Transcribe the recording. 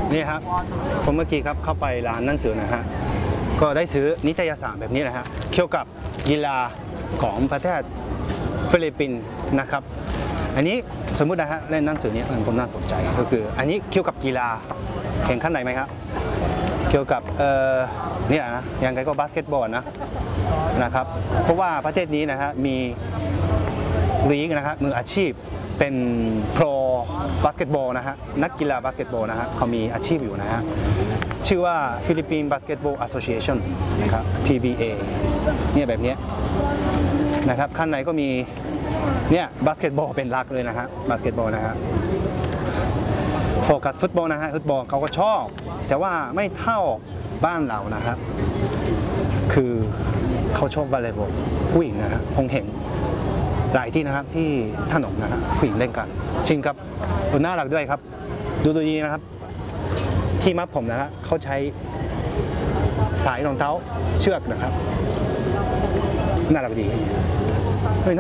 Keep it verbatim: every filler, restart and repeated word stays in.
นี่ครับผมเมื่อกี้ครับเข้าไปร้านหนังสือนะฮะก็ได้ซื้อนิตยสารแบบนี้นะฮะเกี่ยวกับกีฬาของประเทศฟิลิปปินส์นะครับอันนี้สมมุตินะฮะเล่นหนังสือนี้ผมน่าสนใจก็คืออันนี้เกี่ยวกับกีฬาเห็นข้างในไหมครับเกี่ยวกับเอ่อเนี่ยนะอย่างไรก็บาสเกตบอลนะนะครับเพราะว่าประเทศนี้นะฮะมีลีกนะครับมืออาชีพเป็นโปรบาสเกตบอลนะฮะนักกีฬาบาสเกตบอลนะฮะเขามีอาชีพอยู่นะฮะชื่อว่าฟิลิปปินส์บาสเกตบอลแอสโซเชชันนะครับ พี บี เอ เนี่ยแบบนี้นะครับข้างในก็มีเนี่ยบาสเกตบอลเป็นหลักเลยนะฮะบาสเกตบอลนะฮะโฟกัสฟุตบอลนะฮะฟุตบอลเขาก็ชอบแต่ว่าไม่เท่าบ้านเรานะครับคือเขาชอบวอลเลย์บอลผู้หญิงนะฮะคงเห็นหลายที่นะครับที่ถนนนะฮะผู้หญิงเล่นกันจริงครับน่ารักด้วยครับดูตัวนี้นะครับที่มัดผมนะฮะเขาใช้สายรองเท้าเชือกนะครับน่ารักดี